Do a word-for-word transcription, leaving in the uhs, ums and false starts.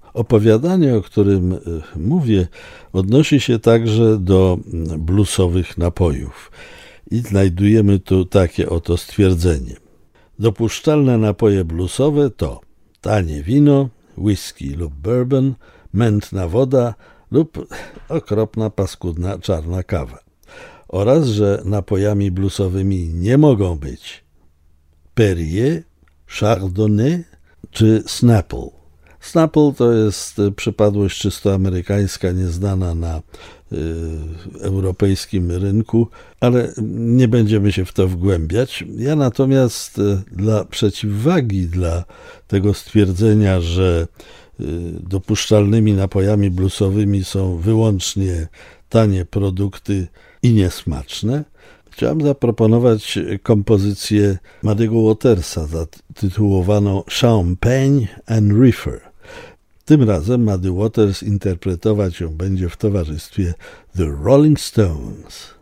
Opowiadanie, o którym mówię, odnosi się także do bluesowych napojów. I znajdujemy tu takie oto stwierdzenie. Dopuszczalne napoje bluesowe to tanie wino, whisky lub bourbon, mętna woda lub okropna, paskudna, czarna kawa. Oraz, że napojami bluesowymi nie mogą być Perrier, Chardonnay czy Snapple. Snapple to jest przypadłość czysto amerykańska, nieznana na y, europejskim rynku, ale nie będziemy się w to wgłębiać. Ja natomiast y, dla przeciwwagi dla tego stwierdzenia, że y, dopuszczalnymi napojami bluesowymi są wyłącznie tanie produkty i niesmaczne, chciałem zaproponować kompozycję Muddy'ego Watersa zatytułowaną Champagne and Reefer. Tym razem Muddy Waters interpretować ją będzie w towarzystwie The Rolling Stones.